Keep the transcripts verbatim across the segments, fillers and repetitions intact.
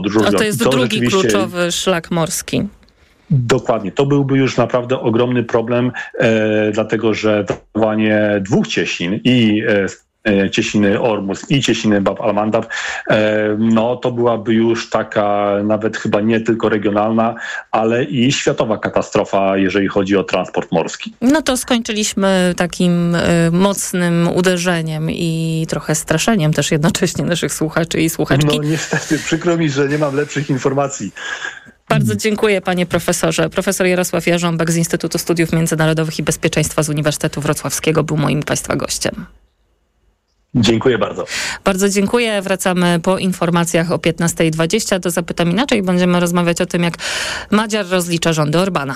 podróżując. A to jest to drugi kluczowy szlak morski. Dokładnie. To byłby już naprawdę ogromny problem, e, dlatego że zachowanie dwóch cieśnin i e, cieśniny Ormus i cieśniny Bab al-Mandab, e, no to byłaby już taka nawet chyba nie tylko regionalna, ale i światowa katastrofa, jeżeli chodzi o transport morski. No to skończyliśmy takim y, mocnym uderzeniem i trochę straszeniem też jednocześnie naszych słuchaczy i słuchaczki. No niestety, przykro mi, że nie mam lepszych informacji. Bardzo dziękuję, panie profesorze. Profesor Jarosław Jarząbek z Instytutu Studiów Międzynarodowych i Bezpieczeństwa z Uniwersytetu Wrocławskiego był moim państwa gościem. Dziękuję bardzo. Bardzo dziękuję. Wracamy po informacjach o piętnasta dwadzieścia do Zapytam Inaczej. Będziemy rozmawiać o tym, jak Madziar rozlicza rządy Orbana.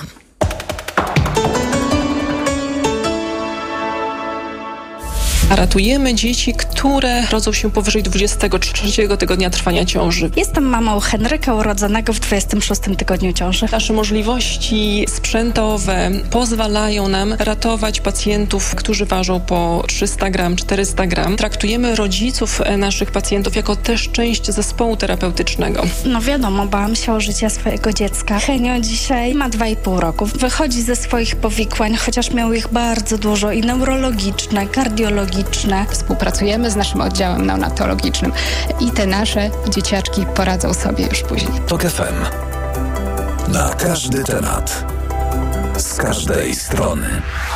Ratujemy dzieci, które rodzą się powyżej dwudziestego trzeciego tygodnia trwania ciąży. Jestem mamą Henryka urodzonego w dwudziestym szóstym tygodniu ciąży. Nasze możliwości sprzętowe pozwalają nam ratować pacjentów, którzy ważą po trzysta gram, czterysta gram. Traktujemy rodziców naszych pacjentów jako też część zespołu terapeutycznego. No wiadomo, bałam się o życie swojego dziecka. Henio dzisiaj ma dwa i pół roku. Wychodzi ze swoich powikłań, chociaż miał ich bardzo dużo i neurologiczne, kardiologiczne. Współpracujemy z naszym oddziałem neonatologicznym i te nasze dzieciaczki poradzą sobie już później. Tok F M. Na każdy temat. Z każdej strony.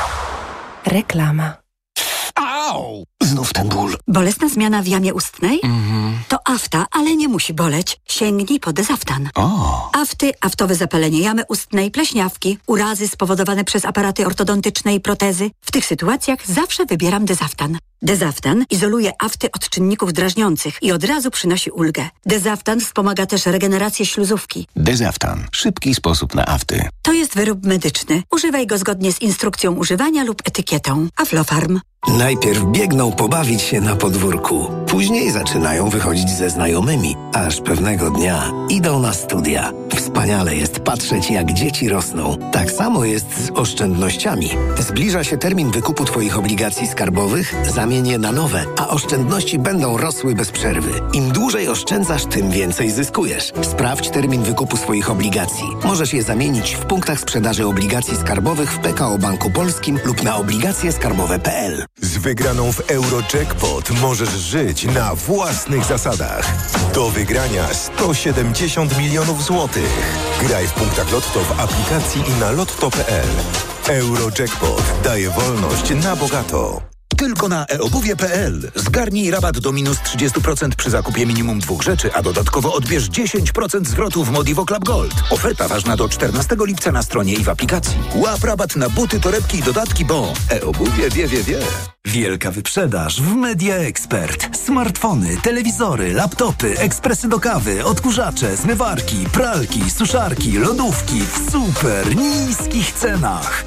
Reklama. Au! Znów ten ból. Bolesna zmiana w jamie ustnej? Mhm. To afta, ale nie musi boleć. Sięgnij po Dezaftan. O. Afty, aftowe zapalenie jamy ustnej, pleśniawki, urazy spowodowane przez aparaty ortodontyczne i protezy. W tych sytuacjach zawsze wybieram Dezaftan. Dezaftan izoluje afty od czynników drażniących i od razu przynosi ulgę. Dezaftan wspomaga też regenerację śluzówki. Dezaftan. Szybki sposób na afty. To jest wyrób medyczny. Używaj go zgodnie z instrukcją używania lub etykietą. Aflofarm. Najpierw biegną pobawić się na podwórku. Później zaczynają wychodzić ze znajomymi. Aż pewnego dnia idą na studia. Wspaniale jest patrzeć, jak dzieci rosną. Tak samo jest z oszczędnościami. Zbliża się termin wykupu Twoich obligacji skarbowych, zamień je na nowe, a oszczędności będą rosły bez przerwy. Im dłużej oszczędzasz, tym więcej zyskujesz. Sprawdź termin wykupu swoich obligacji. Możesz je zamienić w punktach sprzedaży obligacji skarbowych w P K O Banku Polskim lub na obligacje skarbowe kropka p l. Z wygraną w Eurojackpot możesz żyć na własnych zasadach. Do wygrania sto siedemdziesiąt milionów złotych. Graj w punktach Lotto w aplikacji i na lotto kropka p l. Eurojackpot daje wolność na bogato. Tylko na e obuwie kropka p l. Zgarnij rabat do minus trzydzieści procent przy zakupie minimum dwóch rzeczy, a dodatkowo odbierz dziesięć procent zwrotu w Modivo Club Gold. Oferta ważna do czternastego lipca na stronie i w aplikacji. Łap rabat na buty, torebki i dodatki, bo e-obuwie wie, wie, wie. Wielka wyprzedaż w Media Expert. Smartfony, telewizory, laptopy, ekspresy do kawy, odkurzacze, zmywarki, pralki, suszarki, lodówki w super niskich cenach.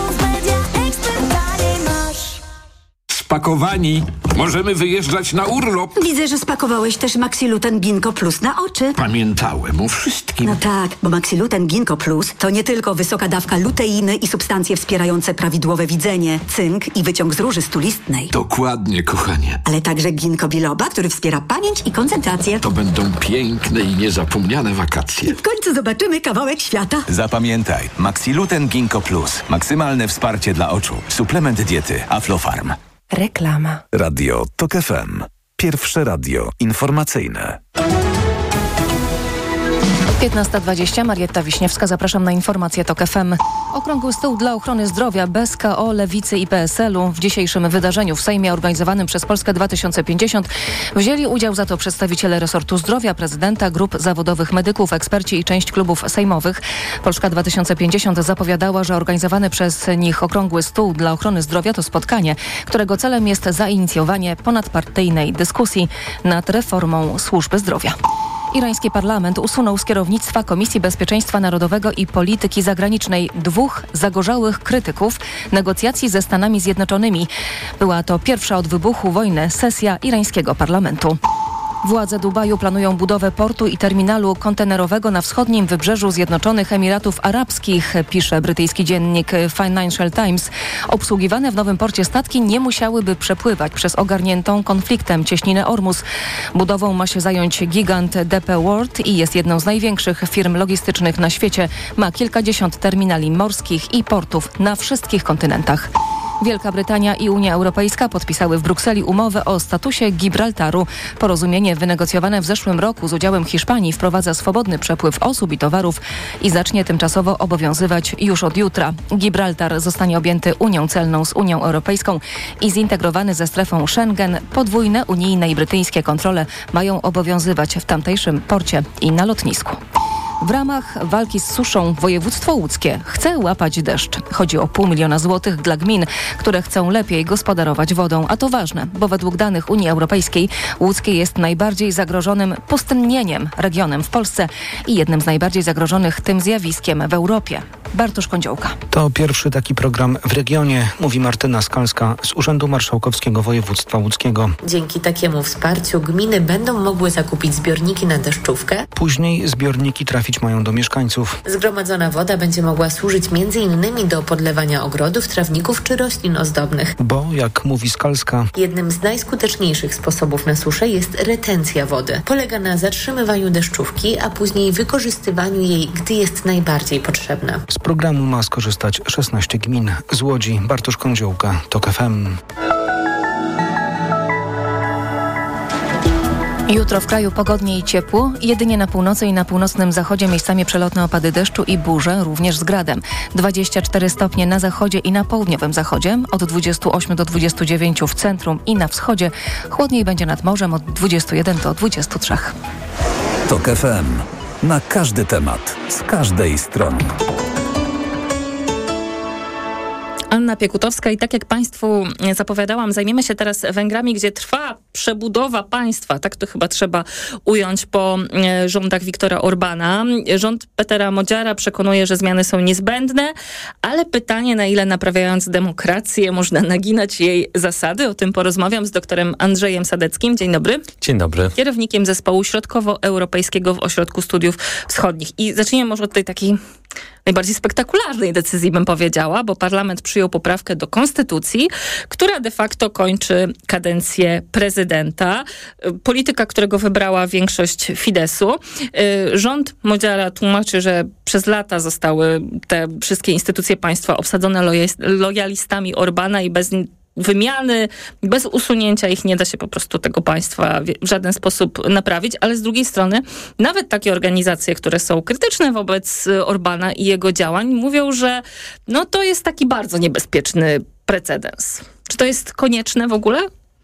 Spakowani. Możemy wyjeżdżać na urlop. Widzę, że spakowałeś też Maxiluten Ginkgo Plus na oczy. Pamiętałem o wszystkim. No tak, bo Maxiluten Ginkgo Plus to nie tylko wysoka dawka luteiny i substancje wspierające prawidłowe widzenie, cynk i wyciąg z róży stulistnej. Dokładnie, kochanie. Ale także ginkgo biloba, który wspiera pamięć i koncentrację. To będą piękne i niezapomniane wakacje. W końcu zobaczymy kawałek świata. Zapamiętaj, Maxiluten Ginkgo Plus. Maksymalne wsparcie dla oczu. Suplement diety Aflofarm. Reklama. Radio Tok F M. Pierwsze radio informacyjne. piętnasta dwadzieścia, Marietta Wiśniewska, zapraszam na informacje Tok F M. Okrągły stół dla ochrony zdrowia bez K O, Lewicy i P S L-u. W dzisiejszym wydarzeniu w Sejmie organizowanym przez Polskę dwa tysiące pięćdziesiąt wzięli udział za to przedstawiciele resortu zdrowia, prezydenta, grup zawodowych medyków, eksperci i część klubów sejmowych. Polska dwa tysiące pięćdziesiąt zapowiadała, że organizowany przez nich okrągły stół dla ochrony zdrowia to spotkanie, którego celem jest zainicjowanie ponadpartyjnej dyskusji nad reformą służby zdrowia. Irański parlament usunął z kierownictwa Komisji Bezpieczeństwa Narodowego i Polityki Zagranicznej dwóch zagorzałych krytyków negocjacji ze Stanami Zjednoczonymi. Była to pierwsza od wybuchu wojny sesja irańskiego parlamentu. Władze Dubaju planują budowę portu i terminalu kontenerowego na wschodnim wybrzeżu Zjednoczonych Emiratów Arabskich, pisze brytyjski dziennik Financial Times. Obsługiwane w nowym porcie statki nie musiałyby przepływać przez ogarniętą konfliktem cieśninę Ormus. Budową ma się zająć gigant D P World i jest jedną z największych firm logistycznych na świecie. Ma kilkadziesiąt terminali morskich i portów na wszystkich kontynentach. Wielka Brytania i Unia Europejska podpisały w Brukseli umowę o statusie Gibraltaru. Porozumienie wynegocjowane w zeszłym roku z udziałem Hiszpanii wprowadza swobodny przepływ osób i towarów i zacznie tymczasowo obowiązywać już od jutra. Gibraltar zostanie objęty Unią Celną z Unią Europejską i zintegrowany ze strefą Schengen. Podwójne unijne i brytyjskie kontrole mają obowiązywać w tamtejszym porcie i na lotnisku. W ramach walki z suszą województwo łódzkie chce łapać deszcz. Chodzi o pół miliona złotych dla gmin, które chcą lepiej gospodarować wodą. A to ważne, bo według danych Unii Europejskiej łódzkie jest najbardziej zagrożonym pustynnieniem regionem w Polsce i jednym z najbardziej zagrożonych tym zjawiskiem w Europie. Bartosz Kądziołka. To pierwszy taki program w regionie, mówi Martyna Skalska z Urzędu Marszałkowskiego Województwa Łódzkiego. Dzięki takiemu wsparciu gminy będą mogły zakupić zbiorniki na deszczówkę. Później zbiorniki trafić mają do mieszkańców. Zgromadzona woda będzie mogła służyć między innymi do podlewania ogrodów, trawników czy roślin ozdobnych. Bo, jak mówi Skalska, jednym z najskuteczniejszych sposobów na suszę jest retencja wody. Polega na zatrzymywaniu deszczówki, a później wykorzystywaniu jej, gdy jest najbardziej potrzebna. Z programu ma skorzystać szesnaście gmin. Z Łodzi Bartosz Kądziołka, TOK F M. Jutro w kraju pogodnie i ciepło, jedynie na północy i na północnym zachodzie miejscami przelotne opady deszczu i burze, również z gradem. dwadzieścia cztery stopnie na zachodzie i na południowym zachodzie, od dwudziestu ośmiu do dwudziestu dziewięciu w centrum i na wschodzie. Chłodniej będzie nad morzem od dwudziestu jeden do dwudziestu trzech. TOK F M. Na każdy temat, z każdej strony. Anna Piekutowska i tak jak Państwu zapowiadałam, zajmiemy się teraz Węgrami, gdzie trwa przebudowa państwa. Tak to chyba trzeba ująć po rządach Viktora Orbana. Rząd Petera Modziara przekonuje, że zmiany są niezbędne, ale pytanie, na ile naprawiając demokrację można naginać jej zasady. O tym porozmawiam z doktorem Andrzejem Sadeckim. Dzień dobry. Dzień dobry. Kierownikiem Zespołu Środkowoeuropejskiego w Ośrodku Studiów Wschodnich. I zacznijmy może od tej takiej najbardziej spektakularnej decyzji, bym powiedziała, bo parlament przyjął poprawkę do konstytucji, która de facto kończy kadencję prezydenta. Polityka, którego wybrała większość Fidesu. Rząd Modziara tłumaczy, że przez lata zostały te wszystkie instytucje państwa obsadzone lojalistami Orbana i bez wymiany, bez usunięcia ich nie da się po prostu tego państwa w żaden sposób naprawić, ale z drugiej strony nawet takie organizacje, które są krytyczne wobec Orbana i jego działań, mówią, że no to jest taki bardzo niebezpieczny precedens. Czy to jest konieczne w ogóle?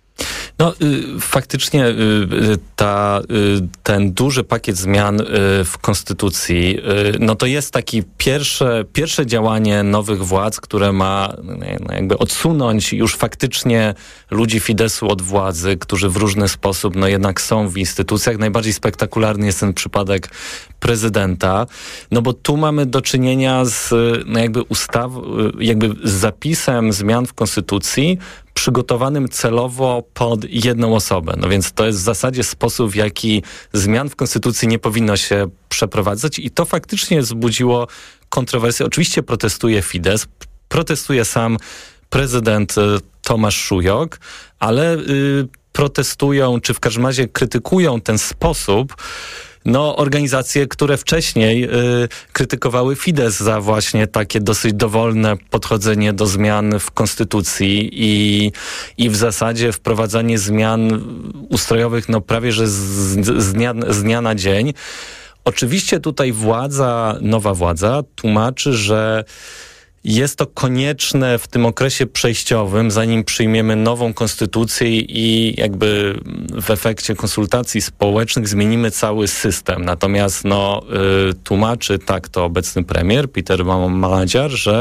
No y, faktycznie y, ta, y, ten duży pakiet zmian y, w konstytucji, y, no to jest taki pierwsze, pierwsze działanie nowych władz, które ma no, jakby odsunąć już faktycznie ludzi Fidesu od władzy, którzy w różny sposób no jednak są w instytucjach. Najbardziej spektakularny jest ten przypadek prezydenta, no bo tu mamy do czynienia z no jakby ustaw, jakby z zapisem zmian w konstytucji przygotowanym celowo pod jedną osobę. No więc to jest w zasadzie sposób, w jaki zmian w konstytucji nie powinno się przeprowadzać i to faktycznie wzbudziło kontrowersje. Oczywiście protestuje Fidesz, protestuje sam prezydent Tomasz Szujok, ale y, protestują, czy w każdym razie krytykują ten sposób, no, organizacje, które wcześniej y, krytykowały Fidesz za właśnie takie dosyć dowolne podchodzenie do zmian w konstytucji i, i w zasadzie wprowadzanie zmian ustrojowych no prawie że z, z, dnia, z dnia na dzień. Oczywiście tutaj władza, nowa władza tłumaczy, że jest to konieczne w tym okresie przejściowym, zanim przyjmiemy nową konstytucję i jakby w efekcie konsultacji społecznych zmienimy cały system. Natomiast no, y, tłumaczy tak to obecny premier Peter Modziar, że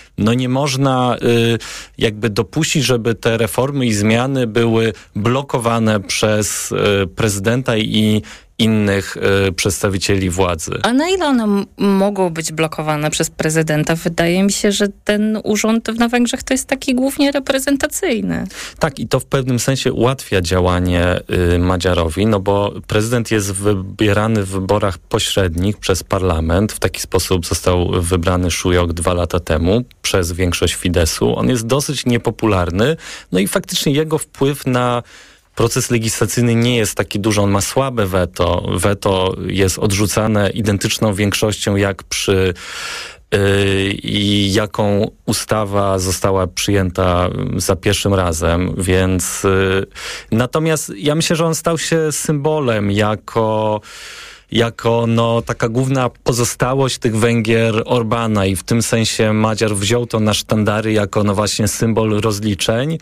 no nie można y, jakby dopuścić, żeby te reformy i zmiany były blokowane przez y, prezydenta i innych y, przedstawicieli władzy. A na ile one m- mogą być blokowane przez prezydenta? Wydaje mi się, że ten urząd na Węgrzech to jest taki głównie reprezentacyjny. Tak, i to w pewnym sensie ułatwia działanie y, Magyarowi, no bo prezydent jest wybierany w wyborach pośrednich przez parlament. W taki sposób został wybrany Szujok dwa lata temu przez większość Fidesu. On jest dosyć niepopularny, no i faktycznie jego wpływ na proces legislacyjny nie jest taki duży, on ma słabe weto. Weto jest odrzucane identyczną większością jak przy yy, i jaką ustawa została przyjęta za pierwszym razem, więc yy, natomiast ja myślę, że on stał się symbolem jako jako no, taka główna pozostałość tych Węgier Orbana i w tym sensie Magyar wziął to na sztandary jako no właśnie symbol rozliczeń.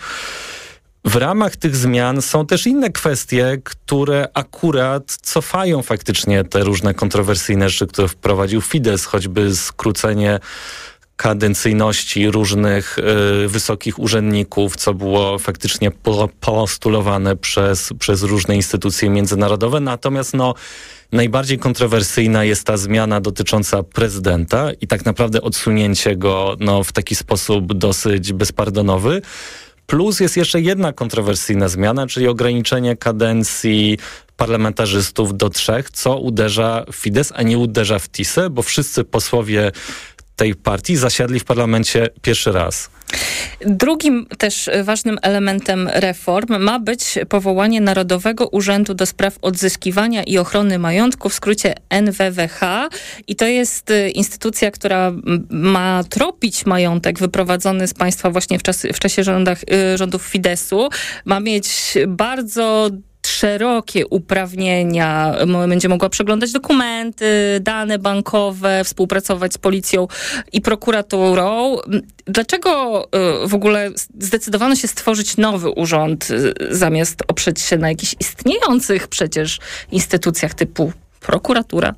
W ramach tych zmian są też inne kwestie, które akurat cofają faktycznie te różne kontrowersyjne rzeczy, które wprowadził Fidesz, choćby skrócenie kadencyjności różnych y, wysokich urzędników, co było faktycznie po, postulowane przez, przez różne instytucje międzynarodowe. Natomiast no, najbardziej kontrowersyjna jest ta zmiana dotycząca prezydenta i tak naprawdę odsunięcie go no, w taki sposób dosyć bezpardonowy. Plus jest jeszcze jedna kontrowersyjna zmiana, czyli ograniczenie kadencji parlamentarzystów do trzech, co uderza w Fidesz, a nie uderza w Tisę, bo wszyscy posłowie tej partii zasiadli w parlamencie pierwszy raz. Drugim też ważnym elementem reform ma być powołanie Narodowego Urzędu do Spraw Odzyskiwania i Ochrony Majątku, w skrócie N W W H. I to jest instytucja, która ma tropić majątek wyprowadzony z państwa właśnie w, czas, w czasie rządach, rządów Fideszu. Ma mieć bardzo szerokie uprawnienia, będzie mogła przeglądać dokumenty, dane bankowe, współpracować z policją i prokuraturą. Dlaczego w ogóle zdecydowano się stworzyć nowy urząd, zamiast oprzeć się na jakichś istniejących przecież instytucjach typu prokuratura?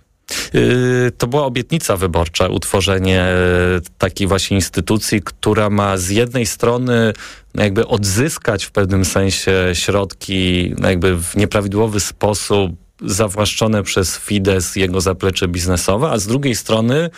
To była obietnica wyborcza, utworzenie takiej właśnie instytucji, która ma z jednej strony jakby odzyskać w pewnym sensie środki jakby w nieprawidłowy sposób zawłaszczone przez Fidesz, jego zaplecze biznesowe, a z drugiej strony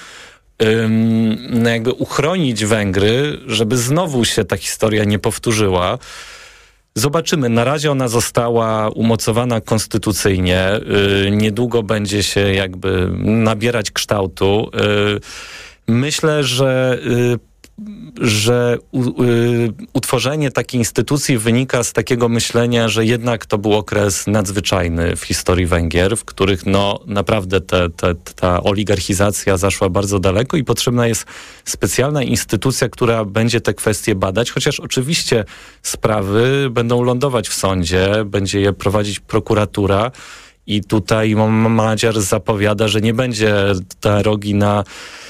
ym, jakby uchronić Węgry, żeby znowu się ta historia nie powtórzyła. Zobaczymy. Na razie ona została umocowana konstytucyjnie. Yy, niedługo będzie się jakby nabierać kształtu. Yy, myślę, że yy, że u, y, utworzenie takiej instytucji wynika z takiego myślenia, że jednak to był okres nadzwyczajny w historii Węgier, w których no naprawdę te, te, ta oligarchizacja zaszła bardzo daleko i potrzebna jest specjalna instytucja, która będzie te kwestie badać, chociaż oczywiście sprawy będą lądować w sądzie, będzie je prowadzić prokuratura i tutaj Magyar zapowiada, że nie będzie ta rogi na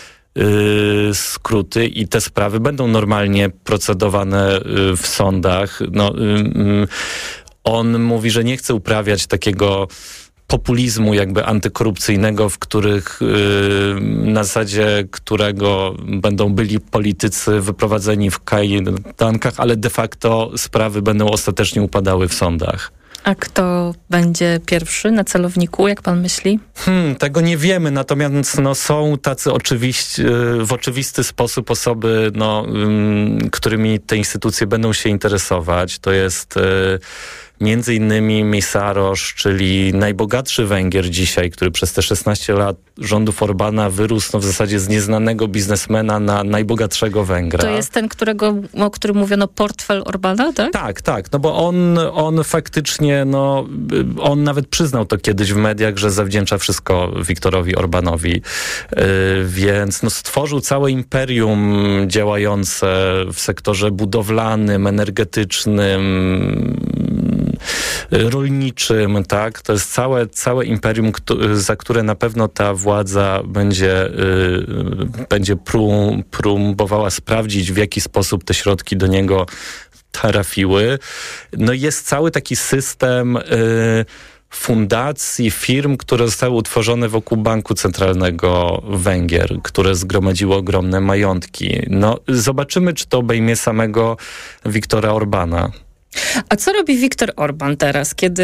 Yy, skróty i te sprawy będą normalnie procedowane yy, w sądach. No, yy, on mówi, że nie chce uprawiać takiego populizmu jakby antykorupcyjnego, w których yy, na zasadzie którego będą byli politycy wyprowadzeni w kajdankach, ale de facto sprawy będą ostatecznie upadały w sądach. A kto będzie pierwszy na celowniku, jak pan myśli? Hmm, tego nie wiemy, natomiast no, są tacy oczywiście, w oczywisty sposób osoby, no, um, którymi te instytucje będą się interesować. To jest y, między innymi Mészáros, czyli najbogatszy Węgier dzisiaj, który przez te szesnaście lat rządów Orbana wyrósł no, w zasadzie z nieznanego biznesmena na najbogatszego Węgra. To jest ten, którego, o którym mówiono portfel Orbana, tak? Tak, tak, no bo on, on faktycznie, no, on nawet przyznał to kiedyś w mediach, że zawdzięcza wszystko Viktorowi Orbanowi, yy, więc no, stworzył całe imperium działające w sektorze budowlanym, energetycznym, rolniczym, tak? To jest całe, całe imperium, za które na pewno ta władza będzie, y, będzie prób, próbowała sprawdzić, w jaki sposób te środki do niego trafiły. No jest cały taki system y, fundacji, firm, które zostały utworzone wokół Banku Centralnego Węgier, które zgromadziło ogromne majątki. No, zobaczymy, czy to obejmie samego Viktora Orbana. A co robi Viktor Orban teraz, kiedy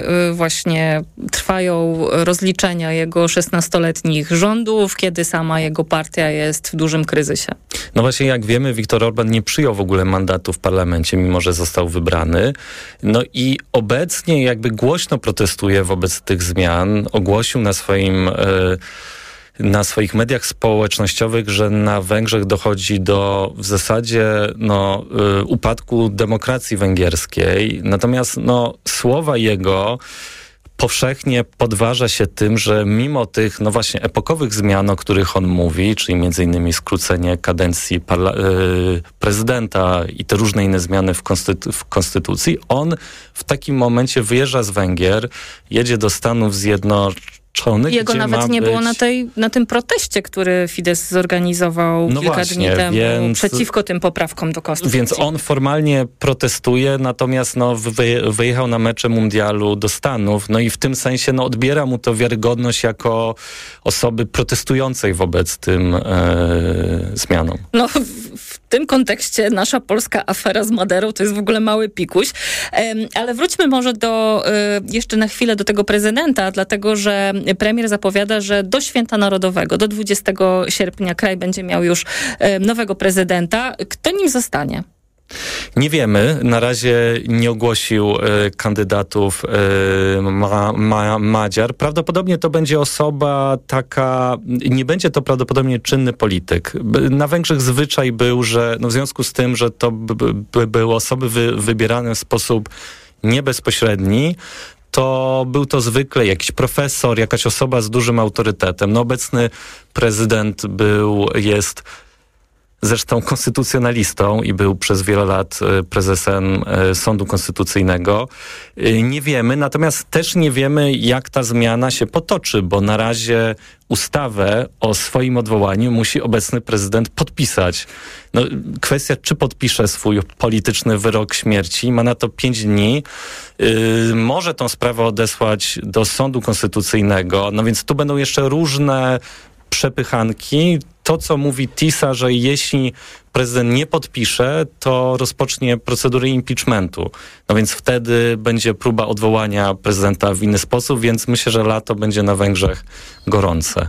właśnie trwają rozliczenia jego szesnastoletnich rządów, kiedy sama jego partia jest w dużym kryzysie? No właśnie, jak wiemy, Viktor Orban nie przyjął w ogóle mandatu w parlamencie, mimo że został wybrany. No i obecnie jakby głośno protestuje wobec tych zmian. Ogłosił na swoim... Yy, na swoich mediach społecznościowych, że na Węgrzech dochodzi do w zasadzie no, y, upadku demokracji węgierskiej. Natomiast no, słowa jego powszechnie podważa się tym, że mimo tych no właśnie epokowych zmian, o których on mówi, czyli między innymi skrócenie kadencji parla- y, prezydenta i te różne inne zmiany w, konstytu- w konstytucji, on w takim momencie wyjeżdża z Węgier, jedzie do Stanów Zjednoczonych. Jego nawet nie być... było na, tej, na tym proteście, który Fidesz zorganizował no kilka właśnie, dni temu więc... przeciwko tym poprawkom do konstytucji. Więc on formalnie protestuje, natomiast no, wy, wyjechał na mecze mundialu do Stanów, no i w tym sensie no, odbiera mu to wiarygodność jako osoby protestującej wobec tym e, zmianom. No w, w tym kontekście nasza polska afera z Maderą to jest w ogóle mały pikuś. E, ale wróćmy może do e, jeszcze na chwilę do tego prezydenta, dlatego że premier zapowiada, że do Święta Narodowego, do dwudziestego sierpnia kraj będzie miał już e, nowego prezydenta. Kto nim zostanie? Nie wiemy. Na razie nie ogłosił e, kandydatów e, ma, ma, Madziar. Prawdopodobnie to będzie osoba taka, nie będzie to prawdopodobnie czynny polityk. Na Węgrzech zwyczaj był, że no w związku z tym, że to by, by były osoby wy, wybierane w sposób niebezpośredni, to był to zwykle jakiś profesor, jakaś osoba z dużym autorytetem. No obecny prezydent był, jest zresztą konstytucjonalistą i był przez wiele lat prezesem Sądu Konstytucyjnego. Nie wiemy, natomiast też nie wiemy, jak ta zmiana się potoczy, bo na razie ustawę o swoim odwołaniu musi obecny prezydent podpisać. No, kwestia, czy podpisze swój polityczny wyrok śmierci, ma na to pięć dni. Yy, może tą sprawę odesłać do Sądu Konstytucyjnego, no więc tu będą jeszcze różne przepychanki. To, co mówi TISA, że jeśli prezydent nie podpisze, to rozpocznie procedurę impeachmentu. No więc wtedy będzie próba odwołania prezydenta w inny sposób, więc myślę, że lato będzie na Węgrzech gorące.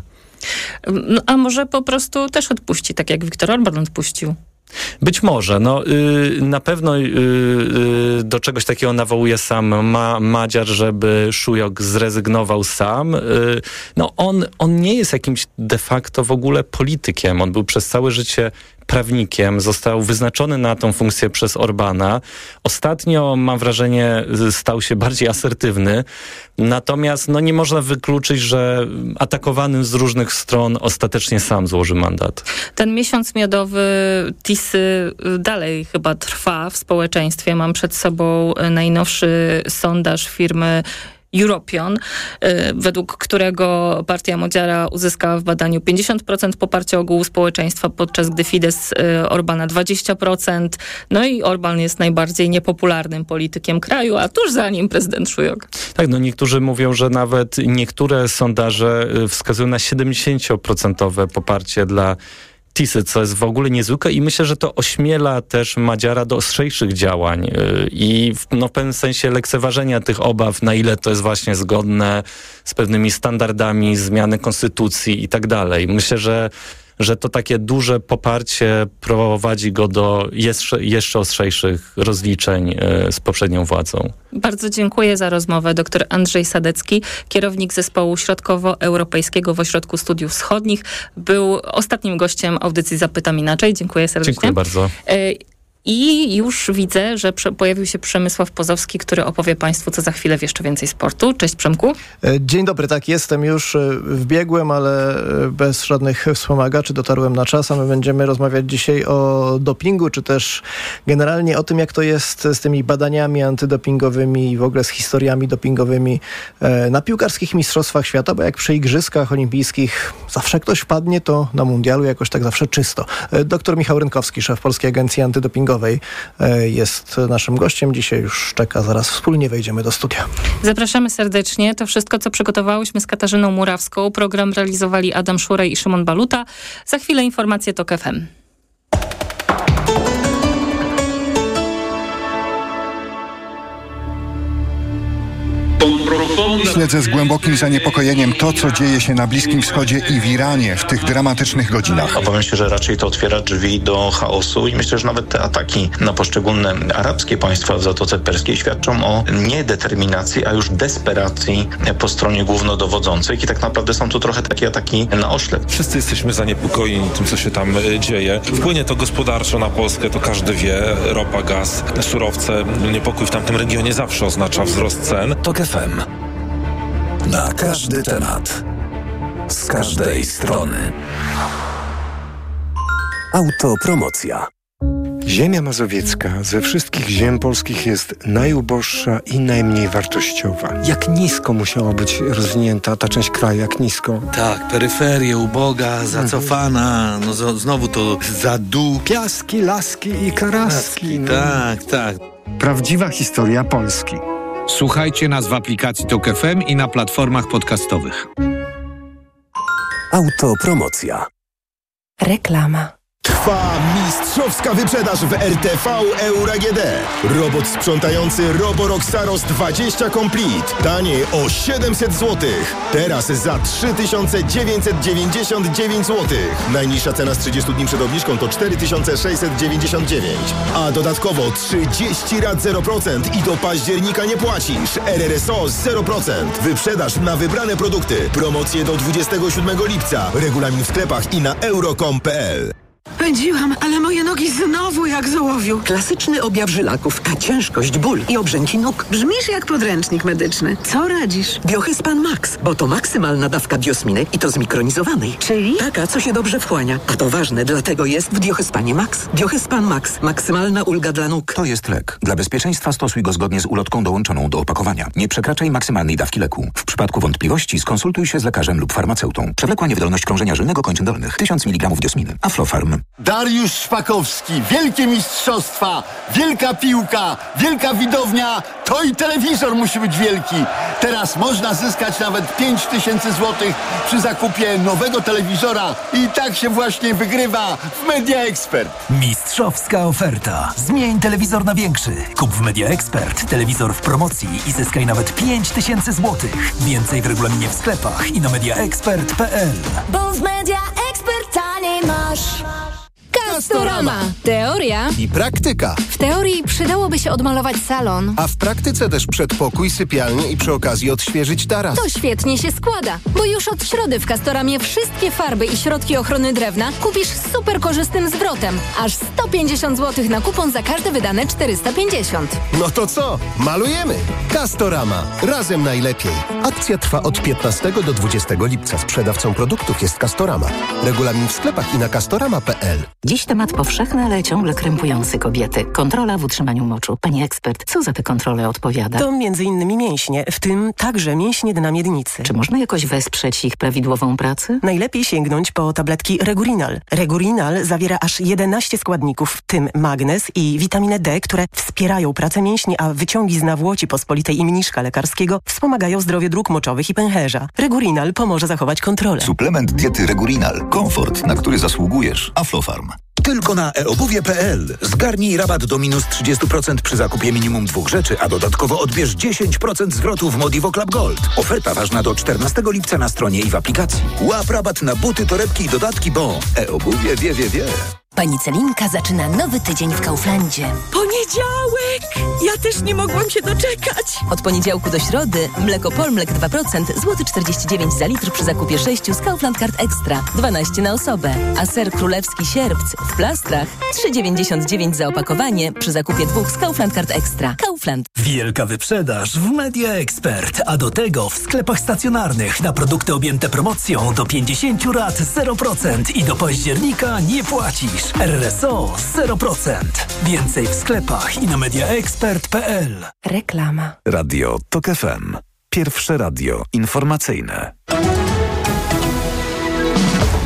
No, a może po prostu też odpuści, tak jak Viktor Orban odpuścił? Być może. No, yy, na pewno yy, yy, do czegoś takiego nawołuje sam Ma, Madziar, żeby Szujok zrezygnował sam. Yy, no on, on nie jest jakimś de facto w ogóle politykiem. On był przez całe życie prawnikiem, został wyznaczony na tą funkcję przez Orbana. Ostatnio, mam wrażenie, stał się bardziej asertywny. Natomiast no, nie można wykluczyć, że atakowany z różnych stron ostatecznie sam złoży mandat. Ten miesiąc miodowy TISy dalej chyba trwa w społeczeństwie. Mam przed sobą najnowszy sondaż firmy European, według którego partia Madziara uzyskała w badaniu pięćdziesiąt procent poparcia ogółu społeczeństwa, podczas gdy Fidesz Orbana dwadzieścia procent. No i Orban jest najbardziej niepopularnym politykiem kraju, a tuż za nim prezydent Szujok. Tak, no niektórzy mówią, że nawet niektóre sondaże wskazują na siedemdziesięcioprocentowe poparcie dla TISy, co jest w ogóle niezwykłe i myślę, że to ośmiela też Madziara do ostrzejszych działań i w, no, w pewnym sensie lekceważenia tych obaw, na ile to jest właśnie zgodne z pewnymi standardami zmiany konstytucji i tak dalej. Myślę, że że to takie duże poparcie prowadzi go do jeszcze, jeszcze ostrzejszych rozliczeń y, z poprzednią władzą. Bardzo dziękuję za rozmowę. Dr Andrzej Sadecki, kierownik zespołu środkowoeuropejskiego w Ośrodku Studiów Wschodnich, był ostatnim gościem audycji Zapytam Inaczej. Dziękuję serdecznie. Dziękuję bardzo. Y- I już widzę, że prze- pojawił się Przemysław Pozowski, który opowie Państwu, co za chwilę w jeszcze więcej sportu. Cześć Przemku. Dzień dobry, tak, jestem już, wbiegłem, ale bez żadnych wspomagaczy, dotarłem na czas, a my będziemy rozmawiać dzisiaj o dopingu, czy też generalnie o tym, jak to jest z tymi badaniami antydopingowymi i w ogóle z historiami dopingowymi na piłkarskich mistrzostwach świata, bo jak przy igrzyskach olimpijskich zawsze ktoś wpadnie, to na mundialu jakoś tak zawsze czysto. Doktor Michał Rynkowski, szef Polskiej Agencji Antydopingowej. marketingowej jest naszym gościem. Dzisiaj już czeka, zaraz wspólnie wejdziemy do studia. Zapraszamy serdecznie. To wszystko, co przygotowałyśmy z Katarzyną Murawską. Program realizowali Adam Szurej i Szymon Baluta. Za chwilę informacje TOK F M. Śledzę z głębokim zaniepokojeniem to, co dzieje się na Bliskim Wschodzie i w Iranie w tych dramatycznych godzinach. Obawiam się, że raczej to otwiera drzwi do chaosu i myślę, że nawet te ataki na poszczególne arabskie państwa w Zatoce Perskiej świadczą o niedeterminacji, a już desperacji po stronie głównodowodzących i tak naprawdę są to trochę takie ataki na oślep. Wszyscy jesteśmy zaniepokojeni tym, co się tam dzieje. Wpłynie to gospodarczo na Polskę, to każdy wie. Ropa, gaz, surowce. Niepokój w tamtym regionie zawsze oznacza wzrost cen. TOK F M. Na każdy temat. Z każdej strony. Autopromocja. Ziemia mazowiecka ze wszystkich ziem polskich jest najuboższa i najmniej wartościowa. Jak nisko musiała być rozwinięta ta część kraju, jak nisko? Tak, peryferia uboga, zacofana, no z- znowu to zadół. Piaski, laski i karaski. No. Tak, tak. Prawdziwa historia Polski. Słuchajcie nas w aplikacji TOK F M i na platformach podcastowych. Autopromocja. Reklama. Trwa mistrzowska wyprzedaż w R T V Euro A G D. Robot sprzątający Roborock Saros dwadzieścia Complete. Taniej o siedemset złotych. Teraz za trzy tysiące dziewięćset dziewięćdziesiąt dziewięć złotych. Najniższa cena z trzydziestu dni przed obniżką to cztery tysiące sześćset dziewięćdziesiąt dziewięć. A dodatkowo trzydzieści rat zero procent i do października nie płacisz. R R S O zero procent. Wyprzedaż na wybrane produkty. Promocje do dwudziestego siódmego lipca. Regulamin w sklepach i na euro kropka com kropka p l. Pędziłam, ale moje nogi znowu jak z ołowiu. Klasyczny objaw żylaków, a ciężkość, ból i obrzęki nóg. Brzmisz jak podręcznik medyczny. Co radzisz? Biohyspan Max, bo to maksymalna dawka biosminy i to zmikronizowanej. Czyli? Taka, co się dobrze wchłania. A to ważne, dlatego jest w Biohyspanie Max. Biohyspan Max. Maksymalna ulga dla nóg. To jest lek. Dla bezpieczeństwa stosuj go zgodnie z ulotką dołączoną do opakowania. Nie przekraczaj maksymalnej dawki leku. W przypadku wątpliwości skonsultuj się z lekarzem lub farmaceutą. Przewlekła niewydolność krążenia żylnego kończyn dolnych. tysiąc miligramów diosminy. Aflofarm. Dariusz Szpakowski, wielkie mistrzostwa, wielka piłka, wielka widownia, to i telewizor musi być wielki. Teraz można zyskać nawet pięć tysięcy złotych przy zakupie nowego telewizora i tak się właśnie wygrywa w Media Expert. Mistrzowska oferta. Zmień telewizor na większy. Kup w Media Expert telewizor w promocji i zyskaj nawet pięć tysięcy złotych. Więcej w regulaminie w sklepach i na media expert kropka p l. Bo w Media Expert taniej masz. Castorama. Teoria i praktyka. W teorii przydałoby się odmalować salon. A w praktyce też przedpokój, sypialnię i przy okazji odświeżyć taras. To świetnie się składa, bo już od środy w Castoramie wszystkie farby i środki ochrony drewna kupisz z super korzystnym zwrotem. Aż sto pięćdziesiąt złotych na kupon za każde wydane czterysta pięćdziesiąt. No to co? Malujemy! Castorama. Razem najlepiej. Akcja trwa od piętnastego do dwudziestego lipca. Sprzedawcą produktów jest Castorama. Regulamin w sklepach i na castorama kropka p l. Dziś temat powszechny, ale ciągle krępujący kobiety. Kontrola w utrzymaniu moczu. Pani ekspert, co za te kontrole odpowiada? To między innymi mięśnie, w tym także mięśnie dna miednicy. Czy można jakoś wesprzeć ich prawidłową pracę? Najlepiej sięgnąć po tabletki Regurinal. Regurinal zawiera aż jedenaście składników, w tym magnez i witaminę D, które wspierają pracę mięśni, a wyciągi z nawłoci pospolitej i mniszka lekarskiego wspomagają zdrowie dróg moczowych i pęcherza. Regurinal pomoże zachować kontrolę. Suplement diety Regurinal. Komfort, na który zasługujesz. Aflofarm. Tylko na e obuwie kropka p l. Zgarnij rabat do minus trzydzieści procent przy zakupie minimum dwóch rzeczy, a dodatkowo odbierz dziesięć procent zwrotu w Modivo Club Gold. Oferta ważna do czternastego lipca na stronie i w aplikacji. Łap rabat na buty, torebki i dodatki, bo e-obuwie wie, wie, wie. Pani Celinka zaczyna nowy tydzień w Kauflandzie. Poniedziałek! Ja też nie mogłam się doczekać. Od poniedziałku do środy mleko Polmlek dwa procent, złoty czterdzieści dziewięć za litr przy zakupie sześciu z Kaufland Card Extra, dwanaście na osobę. A ser królewski sierpc w plastrach trzy dziewięćdziesiąt dziewięć za opakowanie przy zakupie dwóch z Kaufland Card Extra. Kaufland. Wielka wyprzedaż w Media Expert, a do tego w sklepach stacjonarnych na produkty objęte promocją do pięćdziesiąt rat zero procent i do października nie płacisz. R R S O zero procent. Więcej w sklepach i na media expert kropka p l. Reklama. Radio TOK F M. Pierwsze radio informacyjne.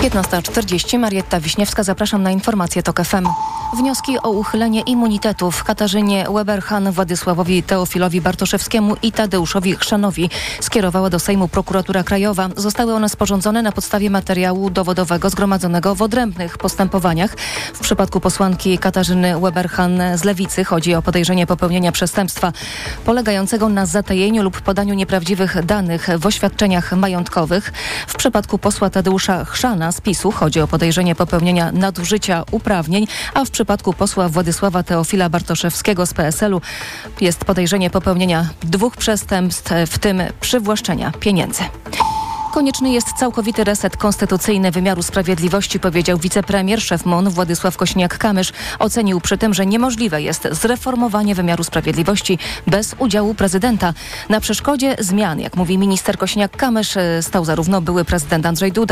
piętnasta czterdzieści, Marietta Wiśniewska, zapraszam na informację TOK F M. Wnioski o uchylenie immunitetów Katarzynie Weber-Hahn, Władysławowi Teofilowi Bartoszewskiemu i Tadeuszowi Chrzanowi skierowała do Sejmu Prokuratura Krajowa. Zostały one sporządzone na podstawie materiału dowodowego zgromadzonego w odrębnych postępowaniach. W przypadku posłanki Katarzyny Weber-Hahn z Lewicy chodzi o podejrzenie popełnienia przestępstwa polegającego na zatajeniu lub podaniu nieprawdziwych danych w oświadczeniach majątkowych. W przypadku posła Tadeusza Chrzana z PiSu chodzi o podejrzenie popełnienia nadużycia uprawnień, a w przypadku posła Władysława Teofila Bartoszewskiego z P S L u jest podejrzenie popełnienia dwóch przestępstw, w tym przywłaszczenia pieniędzy. Konieczny jest całkowity reset konstytucyjny wymiaru sprawiedliwości, powiedział wicepremier, szef M O N Władysław Kosiniak-Kamysz. Ocenił przy tym, że niemożliwe jest zreformowanie wymiaru sprawiedliwości bez udziału prezydenta. Na przeszkodzie zmian, jak mówi minister Kosiniak-Kamysz, stał zarówno były prezydent Andrzej Duda,